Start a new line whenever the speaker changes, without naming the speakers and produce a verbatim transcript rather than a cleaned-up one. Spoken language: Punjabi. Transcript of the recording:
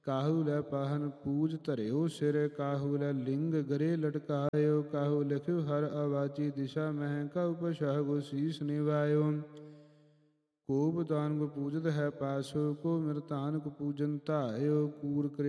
ਕਾਹੂ ਲੈ ਪਾਹਨ ਪੂਜ ਧਰਿਓ ਸਿਰ, ਕਾਹੂ ਲੈ ਲਿੰਗ ਗਰੇ ਲਟਕਾਇਓ, ਕਾਹੂ ਲਿਖਿਓ ਹਰ ਆਵਾਜੀ ਦਿਸ਼ਾ ਮਹਿ, ਕਾਹੂ ਪਛਾਹ ਗੋ ਸੀਸ ਨਿਵਾਇਓ। ਕੋ ਬਤਾਨ ਕੋ ਪੂਜਤ ਹੈ ਪਾਸੋ, ਕੋ ਮਿਰਤਾਨ ਕੋ ਪੂਜਨ ਧਾਇਓ, ਕੂਰ ਕਰੇ